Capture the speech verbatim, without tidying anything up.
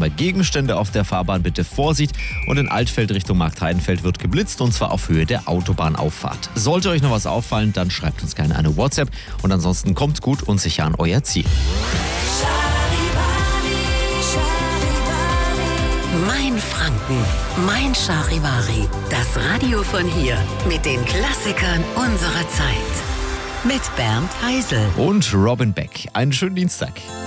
bei Gegenstände auf der Fahrbahn bitte Vorsicht. Und in Altfeld Richtung Marktheidenfeld wird geblitzt und zwar auf Höhe der Autobahnauffahrt. Sollte euch noch was auffallen, dann schreibt uns gerne eine WhatsApp und ansonsten kommt gut und sicher an euer Ziel. Mein Franken, mein Charivari, das Radio von hier mit den Klassikern unserer Zeit. Mit Bernd Heisel Und Robin Beck. Einen schönen Dienstag.